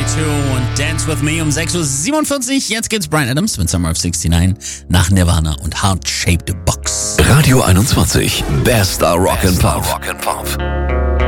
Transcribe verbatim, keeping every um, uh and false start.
zwei und Dance With Me um sechs Uhr siebenundvierzig. Jetzt geht's Bryan Adams mit Summer of sixty-nine nach Nirvana und Heart Shaped Box. Radio einundzwanzig, bester Rock and Pop.